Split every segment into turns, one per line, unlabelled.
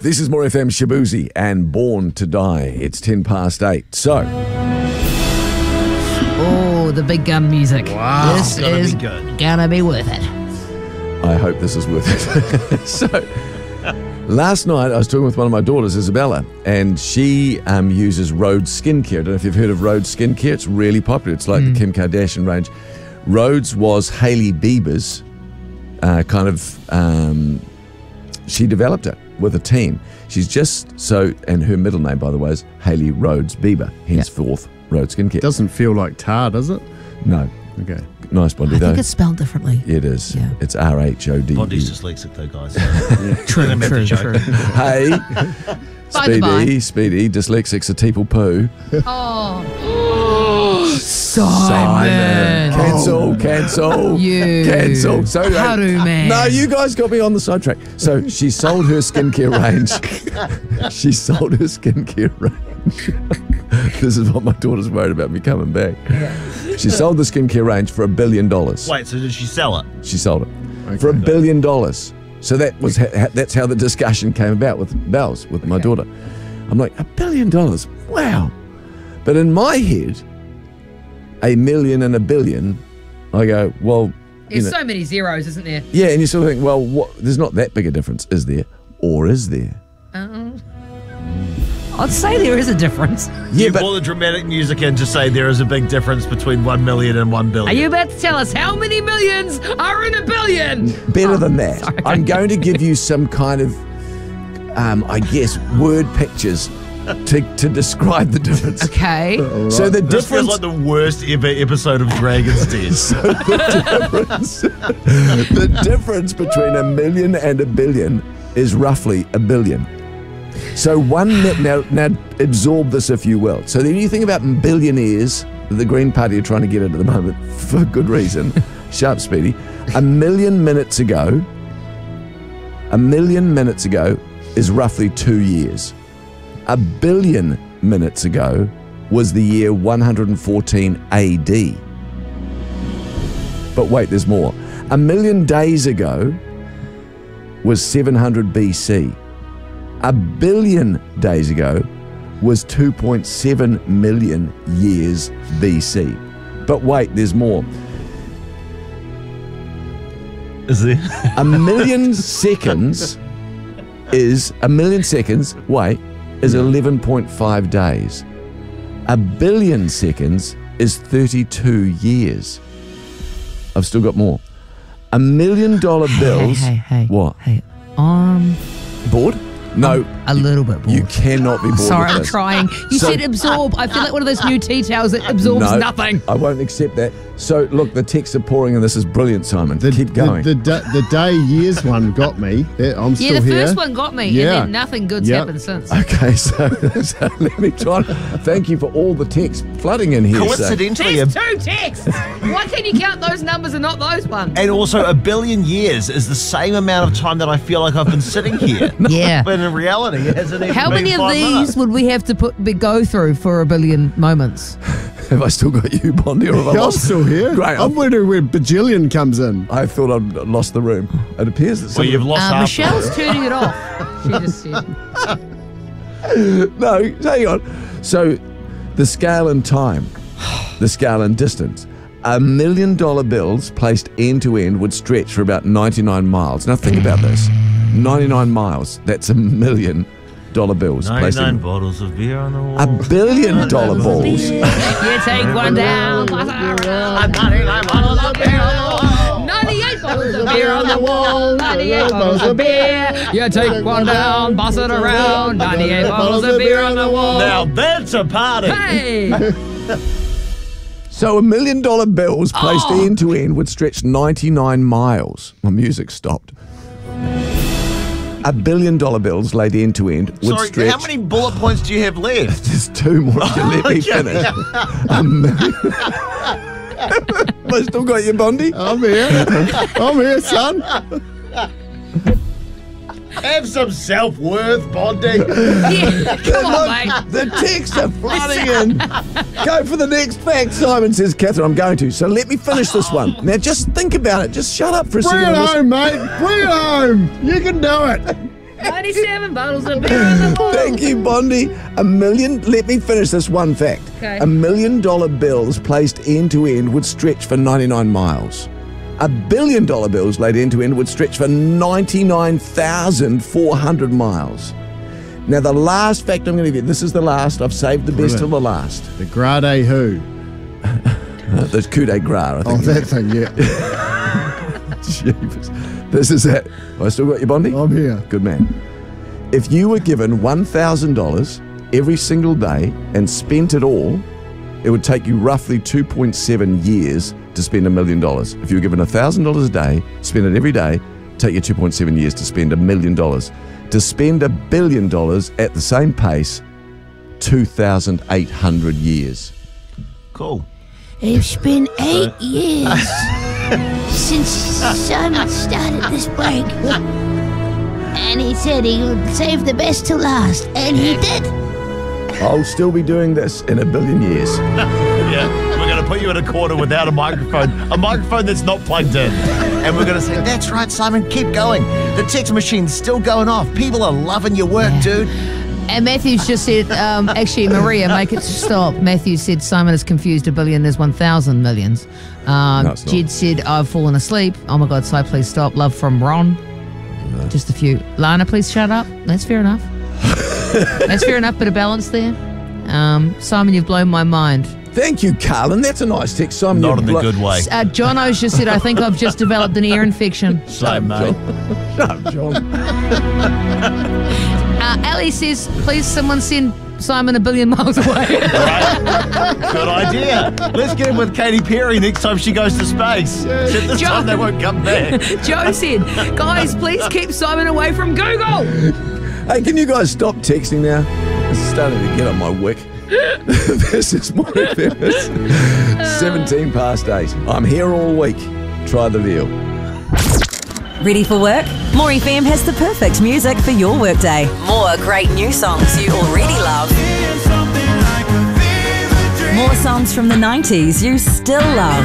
This is More FM Shabuzi and Born to Die. It's 8:10. So.
Oh, the big gun music.
Wow.
This is gonna be worth it.
I hope this is worth it. So, last night I was talking with one of my daughters, Isabella, and she uses Rhodes skincare. I don't know if you've heard of Rhodes skincare. It's really popular. It's like the Kim Kardashian range. Rhodes was Hailey Bieber's she developed it with a team. She's just so, and her middle name, by the way, is Hailey Rhodes Bieber, henceforth Rhodes skincare.
Doesn't feel like tar, does it?
No.
Okay.
Nice, Bondi,
I
though.
think it's spelled differently.
It is.
Yeah.
It's RHODE.
Bondi's dyslexic though, guys.
True.
Hey,
By the by.
Speedy, dyslexics are teeple poo.
Simon.
Cancel. Cancel. So,
Haru man.
no, you guys got me on the sidetrack. So she sold her skincare range. This is what my daughter's worried about me coming back. She sold the skincare range for $1 billion.
Wait, so did she sell it?
She sold it for $1 billion. So that's how the discussion came about with Bells, with my daughter. I'm like, $1 billion? Wow. But in my head, a million and a billion, I go, well,
There's so many zeros, isn't there?
yeah, and you sort of think, well, there's not that big a difference, is there? Or is there?
I'd say there is a difference.
Yeah,
You
but
pull the dramatic music in to say there is a big difference between 1 million and 1 billion.
Are you about to tell us how many millions are in a billion?
better than that.
sorry.
I'm going to give you some kind of, I guess, word pictures to describe the difference.
Okay.
So the
This feels
difference.
like the worst ever episode of Dragon's Den.
The difference between a million and a billion is roughly a billion. So now absorb this if you will. So then you think about billionaires that the Green Party are trying to get at the moment for good reason. Sharp, Speedy. A million minutes ago is roughly 2 years. A billion minutes ago was the year 114 AD. But wait, there's more. A million days ago was 700 BC. A billion days ago was 2.7 million years BC. But wait, there's more.
Is there?
A million seconds is 11.5 days. A billion seconds is 32 years. I've still got more. $1 million bills.
Hey.
What?
Hey,
Bored? No.
a little bit bored.
You cannot be bored
Sorry,
with
I'm
this.
trying. You
So-
said absorb. I feel like one of those new tea towels that absorbs
No,
nothing.
I won't accept that. So, look, the texts are pouring and this is brilliant, Simon. Keep going.
The day years one got me. I'm still
Yeah, the
here.
first one got me,
Yeah.
and then nothing good's
Yep.
happened since.
Okay, so let me try. Thank you for all the texts flooding in here. So.
Coincidentally,
There's two texts. Why can you count those numbers and not those ones?
and also a billion years is the same amount of time that I feel like I've been sitting here.
Yeah.
But in reality, it hasn't even
How
been
many of
5
these
minutes.
would we have to go through for a billion moments?
Have I still got you, Bondi, or have I
I'm
lost?
still here.
Great.
I'm wondering where bajillion comes in.
I thought I'd lost the room. It appears that
Well,
somebody...
you've lost half.
Michelle's turning it off. She just said.
No, hang on. So, the scale and time, the scale and distance. $1 million bills placed end to end would stretch for about 99 miles. Now think about this. 99 miles. That's $1 million bills. placed
99
in.
bottles of beer on the wall.
$1 billion balls.
You take one down, pass it around. 99 bottles of beer on the wall. 98 bottles of beer on the wall. 98 bottles of beer. You take one down, pass it around. 98 bottles of beer on the wall.
Now that's a party.
Hey!
So $1 million bills placed end to end would stretch 99 miles. My music stopped. $1 billion bills laid end to end would
Sorry,
stretch.
how many bullet points do you have left?
There's two more. If you let me finish. I still got you, Bondi.
I'm here. I'm here, son.
Have some self-worth, Bondi.
Yeah, come on, mate.
The texts are flooding in. Go for the next fact, Simon says. Catherine, I'm going to. So let me finish this one. Now just think about it. Just shut up for a
Bring
second.
it home, mate. Bring it home. You can do it.
97 bottles of beer on the wall.
Thank you, Bondi. Let me finish this one fact.
Okay.
$1 million bills placed end to end would stretch for 99 miles. $1 billion bills laid end to end would stretch for 99,400 miles. Now, the last fact I'm going to give you, this is the last. I've saved the best till the last.
The Grade who?
There's coup de grace, I think.
Oh, that thing, yeah.
Jeepers. This is it. I still got you, Bondi?
I'm here.
Good man. If you were given $1,000 every single day and spent it all, it would take you roughly 2.7 years to spend $1 million. If you were given $1,000 a day, spend it every day, take you 2.7 years to spend $1 million. To spend $1 billion at the same pace, 2,800 years.
Cool.
It's been 8 years since Simon started this break. And he said he would save the best to last. And he did.
I'll still be doing this in 1 billion years.
Yeah, we're going to put you in a corner without a microphone that's not plugged in. And we're going to say, that's right, Simon, keep going. The text machine's still going off. People are loving your work, dude.
And Matthew's just said, actually, Maria, make it stop. Matthew said Simon is confused. 1 billion, there's 1,000 millions.
No, it's not.
Jed said, I've fallen asleep. Oh my God, Si, please stop. Love from Ron.
No.
Just a few. Lana, please shut up. That's fair enough. That's fair enough, bit of balance there. Simon, you've blown my mind.
Thank you, Carlin. That's a nice text. Simon,
Not in the good way.
John O's just said, I think I've just developed an ear infection.
Same, mate.
Shut up, John.
Ali says, please someone send Simon 1 billion miles away.
Right? Good idea. Let's get him with Katy Perry next time she goes to space. Except this time they won't come back.
Joe said, guys, please keep Simon away from Google.
Hey, can you guys stop texting now? It's starting to get on my wick. This is more famous. 17 past 8. I'm here all week. Try the deal.
Ready for work? More FM has the perfect music for your workday. More great new songs you already love. More songs from the 90s you still love.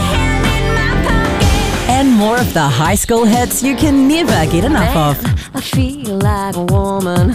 And more of the high school hits you can never get enough of.
I feel like a woman.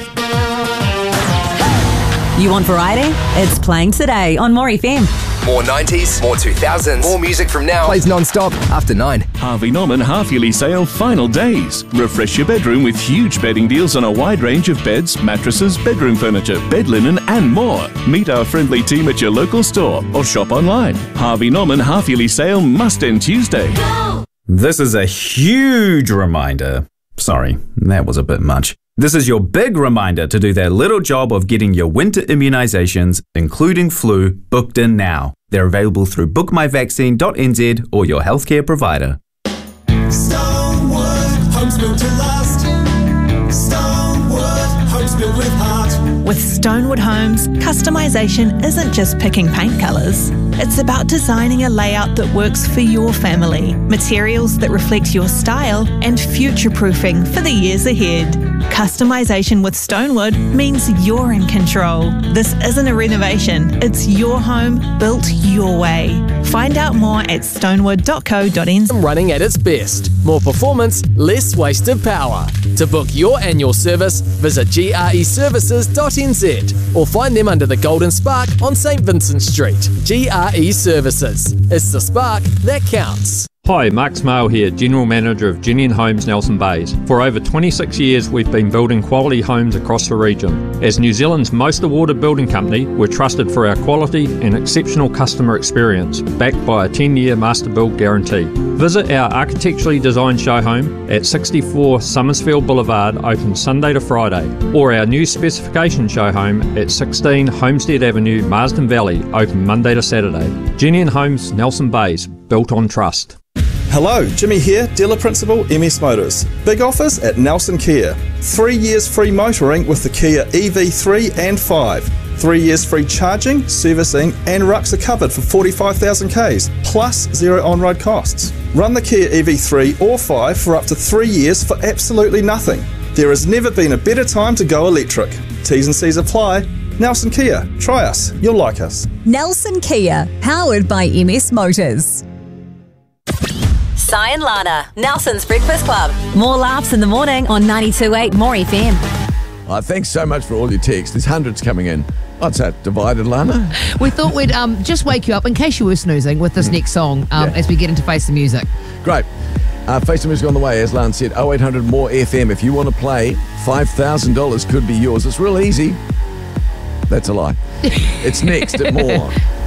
You want variety? It's playing today on More FM.
More 90s, more 2000s, more music from now. Plays non-stop after 9.
Harvey Norman half-yearly sale final days. Refresh your bedroom with huge bedding deals on a wide range of beds, mattresses, bedroom furniture, bed linen and more. Meet our friendly team at your local store or shop online. Harvey Norman half-yearly sale must end Tuesday.
This is a huge reminder. Sorry, that was a bit much. This is your big reminder to do that little job of getting your winter immunisations, including flu, booked in now. They're available through bookmyvaccine.nz or your healthcare provider.
Stonewood, homes built to last. Stonewood, homes built with heart.
With Stonewood Homes, customisation isn't just picking paint colours. It's about designing a layout that works for your family, materials that reflect your style, and future-proofing for the years ahead. Customisation with Stonewood means you're in control. This isn't a renovation, it's your home built your way. Find out more at stonewood.co.nz.
Running at its best. More performance, less waste of power. To book your annual service, visit greservices.nz or find them under the Golden Spark on St Vincent Street. GRE Services. It's the spark that counts.
Hi, Mark Smale here, General Manager of Ginian Homes Nelson Bays. For over 26 years we've been building quality homes across the region. As New Zealand's most awarded building company, we're trusted for our quality and exceptional customer experience, backed by a 10-year master build guarantee. Visit our architecturally designed show home at 64 Summersfield Boulevard, open Sunday to Friday, or our new specification show home at 16 Homestead Avenue, Marsden Valley, open Monday to Saturday. Ginian Homes Nelson Bays, built on trust.
Hello, Jimmy here, Dealer Principal, MS Motors. Big offers at Nelson Kia. 3 years free motoring with the Kia EV3 and 5. 3 years free charging, servicing and rucks are covered for 45,000 Ks, plus zero on-road costs. Run the Kia EV3 or 5 for up to 3 years for absolutely nothing. There has never been a better time to go electric. T's and C's apply. Nelson Kia, try us, you'll like us.
Nelson Kia, powered by MS Motors. Si and Lana, Nelson's Breakfast Club. More laughs in the morning on 92.8 More FM.
Thanks so much for all your texts. There's hundreds coming in. What's that, divided, Lana?
We thought we'd just wake you up in case you were snoozing with this next song as we get into Face the Music.
Great. Face the Music on the way, as Lana said. 0800 More FM. If you want to play, $5,000 could be yours. It's real easy. That's a lie. It's next at More.